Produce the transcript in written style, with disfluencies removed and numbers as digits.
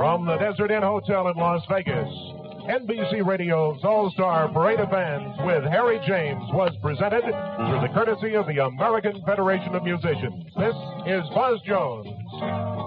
From the Desert Inn Hotel in Las Vegas, NBC Radio's All-Star Parade of Bands with Harry James was presented through the courtesy of the American Federation of Musicians. This is Buzz Jones.